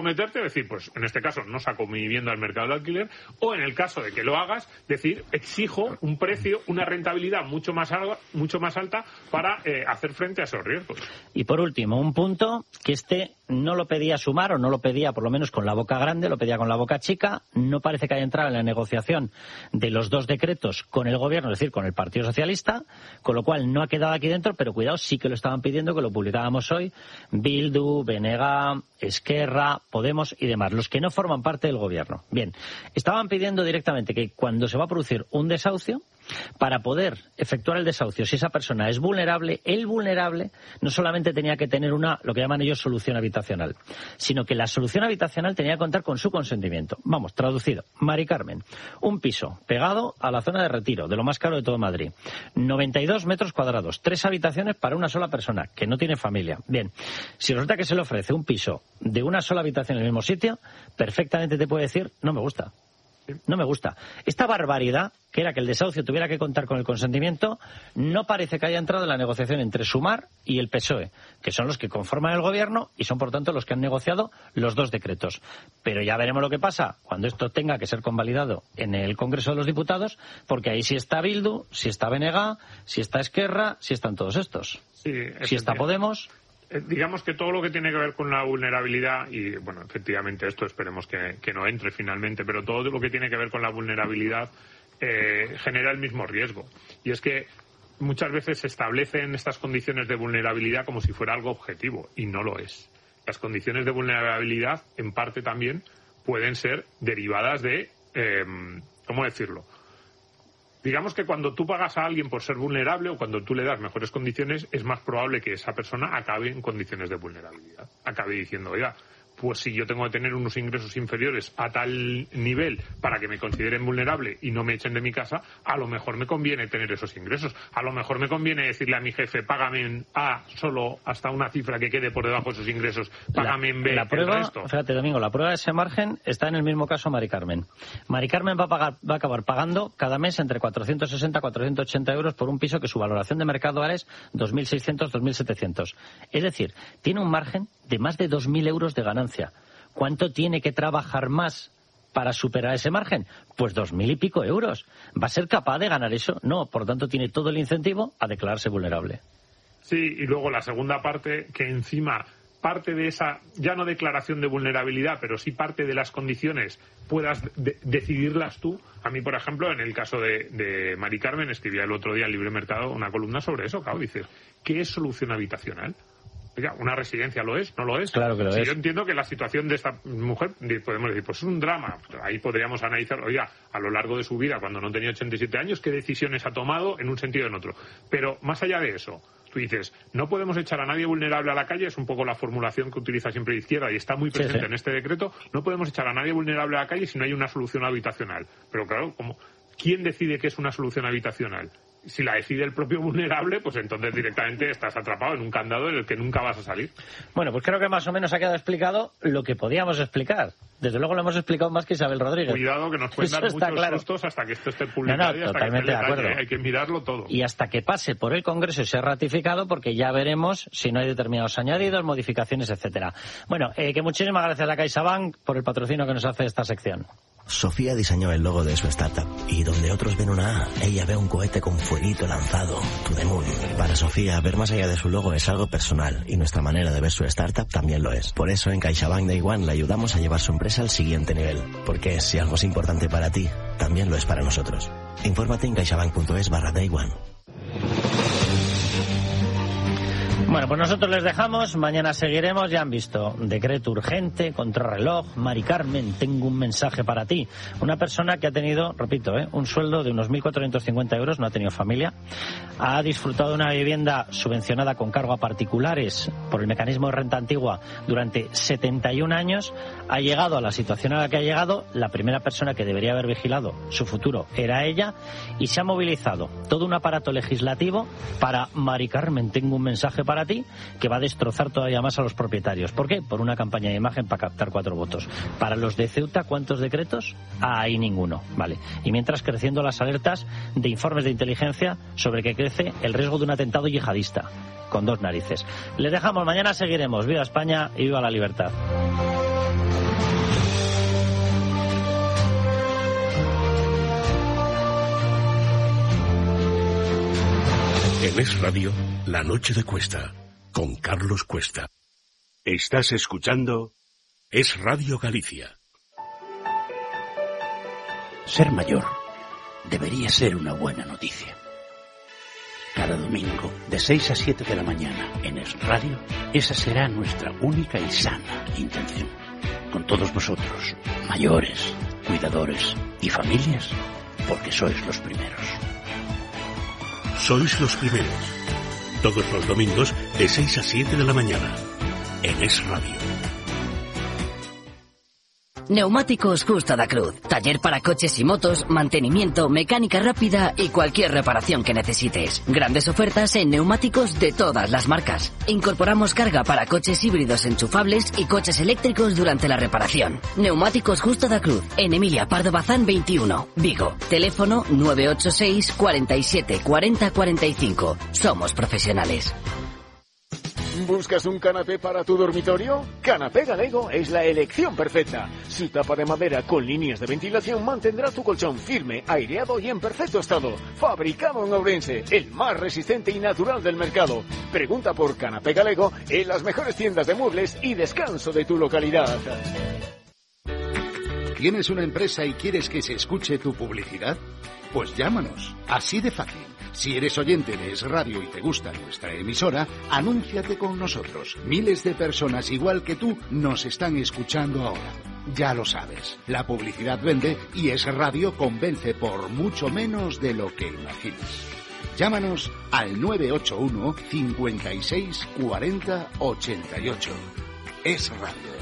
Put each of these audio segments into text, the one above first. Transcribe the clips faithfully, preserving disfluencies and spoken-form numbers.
meterte, decir, pues en este caso no saco mi vivienda al mercado de alquiler, o en el caso de que lo hagas, decir, exijo un precio, una rentabilidad mucho más alta, mucho más alta para eh, hacer frente a esos riesgos. Y por último, un punto que este no lo pedía Sumar, o no lo pedía por lo menos con la boca grande, lo pedía con la boca chica, no parece que haya entrado en la negociación de los dos decretos con el gobierno, es decir, con el Partido Socialista, con lo cual no ha quedado aquí dentro, pero cuidado, sí que lo estaban pidiendo, que lo publicábamos hoy, Bildu, B N G, Esquerra, Podemos y demás, los que no forman parte del gobierno. Bien, estaban pidiendo directamente que cuando se va a producir un desahucio, para poder efectuar el desahucio, si esa persona es vulnerable, el vulnerable no solamente tenía que tener una, lo que llaman ellos, solución habitacional, sino que la solución habitacional tenía que contar con su consentimiento. Vamos, traducido, Mari Carmen, un piso pegado a la zona de Retiro, de lo más caro de todo Madrid, noventa y dos metros cuadrados, tres habitaciones para una sola persona, que no tiene familia. Bien, si resulta que se le ofrece un piso de una sola habitación en el mismo sitio, perfectamente te puede decir, no me gusta. No me gusta. Esta barbaridad, que era que el desahucio tuviera que contar con el consentimiento, no parece que haya entrado en la negociación entre Sumar y el P S O E, que son los que conforman el gobierno y son, por tanto, los que han negociado los dos decretos. Pero ya veremos lo que pasa cuando esto tenga que ser convalidado en el Congreso de los Diputados, porque ahí sí está Bildu, sí está B N G, sí está Esquerra, sí están todos estos. Sí, sí está Podemos. Digamos que todo lo que tiene que ver con la vulnerabilidad, y bueno, efectivamente esto esperemos que, que no entre finalmente, pero todo lo que tiene que ver con la vulnerabilidad eh, genera el mismo riesgo. Y es que muchas veces se establecen estas condiciones de vulnerabilidad como si fuera algo objetivo, y no lo es. Las condiciones de vulnerabilidad, en parte también, pueden ser derivadas de, eh, ¿cómo decirlo?, digamos que cuando tú pagas a alguien por ser vulnerable o cuando tú le das mejores condiciones, es más probable que esa persona acabe en condiciones de vulnerabilidad. Acabe diciendo, oiga, pues si yo tengo que tener unos ingresos inferiores a tal nivel para que me consideren vulnerable y no me echen de mi casa, a lo mejor me conviene tener esos ingresos. A lo mejor me conviene decirle a mi jefe, págame en A solo hasta una cifra que quede por debajo de esos ingresos, págame en B la prueba, el resto. Fíjate, Domingo, la prueba de ese margen está en el mismo caso Mari Carmen. Mari Carmen va a, pagar, va a acabar pagando cada mes entre cuatrocientos sesenta y cuatrocientos ochenta euros por un piso que su valoración de mercado ahora es dos mil seiscientos, dos mil setecientos. Es decir, tiene un margen de más de dos mil euros de ganancia. ¿Cuánto tiene que trabajar más para superar ese margen? Pues dos mil y pico euros. ¿Va a ser capaz de ganar eso? No, por lo tanto tiene todo el incentivo a declararse vulnerable. Sí, y luego la segunda parte, que encima parte de esa, ya no declaración de vulnerabilidad, pero sí parte de las condiciones, puedas de- decidirlas tú. A mí, por ejemplo, en el caso de, de Mari Carmen, escribía el otro día en Libre Mercado una columna sobre eso, claro, dices, ¿qué es solución habitacional? Oiga, ¿una residencia lo es? ¿No lo es? Claro que lo si es. Yo entiendo que la situación de esta mujer, podemos decir, pues es un drama. Ahí podríamos analizar, oiga, a lo largo de su vida, cuando no tenía ochenta y siete años, qué decisiones ha tomado en un sentido o en otro. Pero más allá de eso, tú dices, no podemos echar a nadie vulnerable a la calle, es un poco la formulación que utiliza siempre la izquierda y está muy presente sí, sí. en este decreto, no podemos echar a nadie vulnerable a la calle si no hay una solución habitacional. Pero claro, como ¿quién decide qué es una solución habitacional? Si la decide el propio vulnerable, pues entonces directamente estás atrapado en un candado en el que nunca vas a salir. Bueno, pues creo que más o menos ha quedado explicado lo que podíamos explicar. Desde luego lo hemos explicado más que Isabel Rodríguez. Cuidado, que nos pueden Eso dar está muchos claro. sustos hasta que esto esté publicado No, no, y hasta totalmente que esté de acuerdo. detalle. Hay que mirarlo todo. Y hasta que pase por el Congreso y sea ratificado, porque ya veremos si no hay determinados añadidos, modificaciones, etcétera. Bueno, eh, que muchísimas gracias a la CaixaBank por el patrocinio que nos hace esta sección. Sofía diseñó el logo de su startup y donde otros ven una A, ella ve un cohete con fueguito lanzado, to the moon. Para Sofía, ver más allá de su logo es algo personal y nuestra manera de ver su startup también lo es. Por eso en CaixaBank Day One le ayudamos a llevar su empresa al siguiente nivel, porque si algo es importante para ti, también lo es para nosotros. Infórmate en caixabank.es barra Day One. Bueno, pues nosotros les dejamos, mañana seguiremos, ya han visto, decreto urgente, contrarreloj, Mari Carmen, tengo un mensaje para ti. Una persona que ha tenido, repito, ¿eh? un sueldo de unos mil cuatrocientos cincuenta euros, no ha tenido familia, ha disfrutado de una vivienda subvencionada con cargo a particulares por el mecanismo de renta antigua durante setenta y un años, ha llegado a la situación a la que ha llegado, la primera persona que debería haber vigilado su futuro era ella, y se ha movilizado todo un aparato legislativo para Mari Carmen, tengo un mensaje para ti, que va a destrozar todavía más a los propietarios. ¿Por qué? Por una campaña de imagen para captar cuatro votos. Para los de Ceuta, ¿cuántos decretos? Ah, hay ninguno, vale. Y mientras creciendo las alertas de informes de inteligencia sobre que crece el riesgo de un atentado yihadista, con dos narices. Les dejamos, mañana seguiremos. Viva España y viva la libertad. En Es Radio, La Noche de Cuesta, con Carlos Cuesta. Estás escuchando Es Radio Galicia. Ser mayor debería ser una buena noticia. Cada domingo, de seis a siete de la mañana, en Es Radio, esa será nuestra única y sana intención. Con todos vosotros, mayores, cuidadores y familias, porque sois los primeros. Sois los primeros. Todos los domingos, de seis a siete de la mañana, en Es Radio. Neumáticos Justo da Cruz. Taller para coches y motos, mantenimiento, mecánica rápida y cualquier reparación que necesites. Grandes ofertas en neumáticos de todas las marcas. Incorporamos carga para coches híbridos enchufables y coches eléctricos durante la reparación. Neumáticos Justo da Cruz. En Emilia Pardo Bazán veintiuno, Vigo. Teléfono nueve ocho seis, cuarenta y siete, cuarenta, cuarenta y cinco. Somos profesionales. ¿Buscas un canapé para tu dormitorio? Canapé Galego es la elección perfecta. Su tapa de madera con líneas de ventilación mantendrá tu colchón firme, aireado y en perfecto estado. Fabricado en Ourense, el más resistente y natural del mercado. Pregunta por Canapé Galego en las mejores tiendas de muebles y descanso de tu localidad. ¿Tienes una empresa y quieres que se escuche tu publicidad? Pues llámanos, así de fácil. Si eres oyente de Es Radio y te gusta nuestra emisora, anúnciate con nosotros. Miles de personas igual que tú nos están escuchando ahora. Ya lo sabes, la publicidad vende y Es Radio convence por mucho menos de lo que imaginas. Llámanos al nueve ocho uno, cincuenta y seis, cuarenta, ochenta y ocho. Es Radio.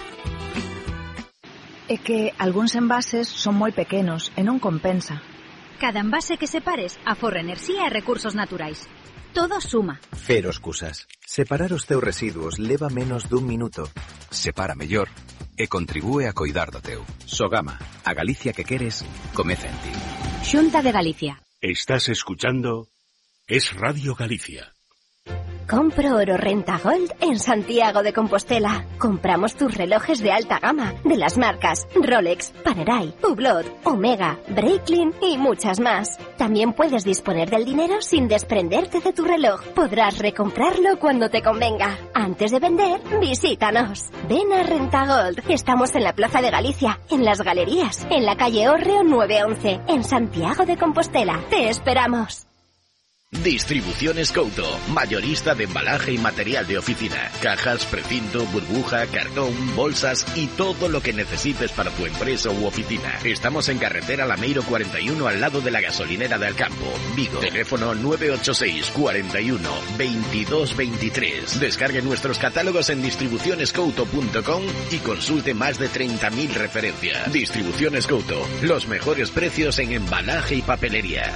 É que algúns envases son moi pequenos e non compensa. Cada envase que separes aforra enerxía e recursos naturais. Todo suma. Cero excusas. Separar os teus residuos leva menos dun minuto. Separa mellor e contribúe a coidar do teu. Sogama, a Galicia que queres, comeza en ti. Xunta de Galicia. Estás escuchando Es Radio Galicia. Compro oro Renta Gold en Santiago de Compostela. Compramos tus relojes de alta gama, de las marcas Rolex, Panerai, Hublot, Omega, Breitling y muchas más. También puedes disponer del dinero sin desprenderte de tu reloj. Podrás recomprarlo cuando te convenga. Antes de vender, visítanos. Ven a Renta Gold. Estamos en la Plaza de Galicia, en las Galerías, en la calle Hórreo nueve once, en Santiago de Compostela. Te esperamos. Distribuciones Couto, mayorista de embalaje y material de oficina, cajas, precinto, burbuja, cartón, bolsas y todo lo que necesites para tu empresa u oficina. Estamos en carretera Lameiro cuarenta y uno al lado de la gasolinera de Alcampo, Vigo. Teléfono nueve ocho seis, cuarenta y uno, veintidós veintitrés. Descargue nuestros catálogos en distribuciones couto punto com y consulte más de treinta mil referencias. Distribuciones Couto, los mejores precios en embalaje y papelería.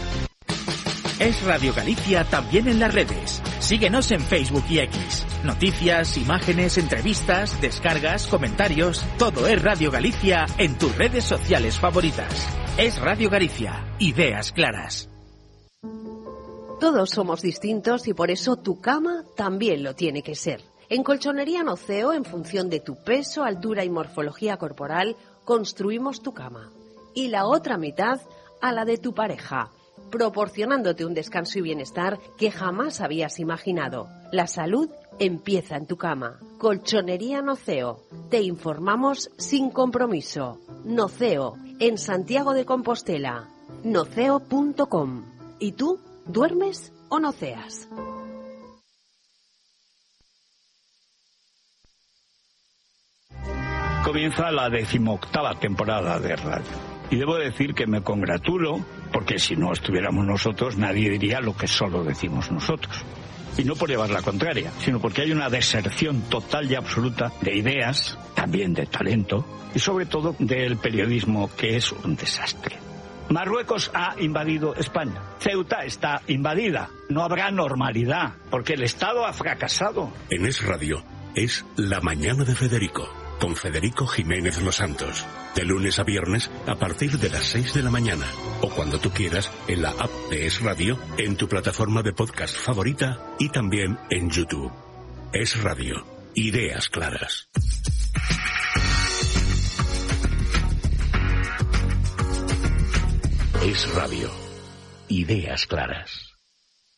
Es Radio Galicia también en las redes. Síguenos en Facebook y X. Noticias, imágenes, entrevistas, descargas, comentarios. Todo es Radio Galicia en tus redes sociales favoritas. Es Radio Galicia. Ideas claras. Todos somos distintos y por eso tu cama también lo tiene que ser. En Colchonería Noceo, en función de tu peso, altura y morfología corporal, construimos tu cama. Y la otra mitad a la de tu pareja, proporcionándote un descanso y bienestar que jamás habías imaginado. La salud empieza en tu cama. Colchonería Noceo. Te informamos sin compromiso. Noceo, en Santiago de Compostela. noceo punto com. ¿Y tú, duermes o noceas? Comienza la decimoctava temporada de radio. Y debo decir que me congratulo, porque si no estuviéramos nosotros, nadie diría lo que solo decimos nosotros. Y no por llevar la contraria, sino porque hay una deserción total y absoluta de ideas, también de talento, y sobre todo del periodismo, que es un desastre. Marruecos ha invadido España. Ceuta está invadida. No habrá normalidad, porque el Estado ha fracasado. En Es Radio es La Mañana de Federico, con Federico Jiménez Los Santos. De lunes a viernes a partir de las seis de la mañana. O cuando tú quieras en la app de Es Radio, en tu plataforma de podcast favorita y también en YouTube. Es Radio. Ideas claras. Es Radio. Ideas claras.